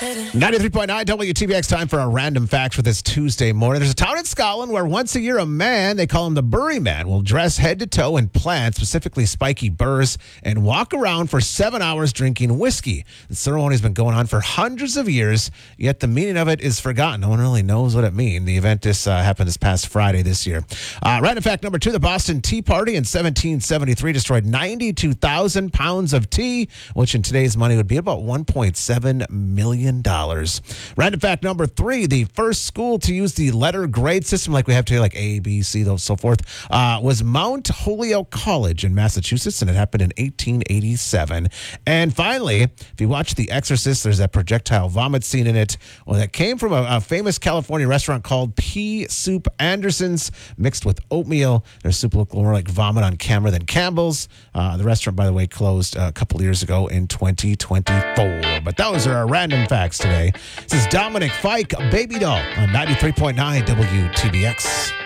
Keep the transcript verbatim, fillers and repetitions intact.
ninety-three point nine W T B X, time for a random fact for this Tuesday morning. There's a town in Scotland where once a year a man, they call him the Burry Man, will dress head to toe in plants, specifically spiky burrs, and walk around for seven hours drinking whiskey. The ceremony's been going on for hundreds of years, yet the meaning of it is forgotten. No one really knows what it means. The event this uh, happened this past Friday this year. Uh, random fact number two, the Boston Tea Party in seventeen seventy-three destroyed ninety-two thousand pounds of tea, which in today's money would be about one point seven million dollars. Random fact number three, the first school to use the letter grade system like we have today, like A, B, C, those so forth, uh, was Mount Holyoke College in Massachusetts, and it happened in eighteen eighty-seven. And finally, if you watch The Exorcist, there's that projectile vomit scene in it. Well, that came from a, a famous California restaurant called Pea Soup Anderson's, mixed with oatmeal. Their soup looked more like vomit on camera than Campbell's. Uh, the restaurant, by the way, closed a couple years ago in twenty twenty-four. But those are our random facts today. This is Dominic Fike, Baby Doll, on ninety-three point nine W T B X.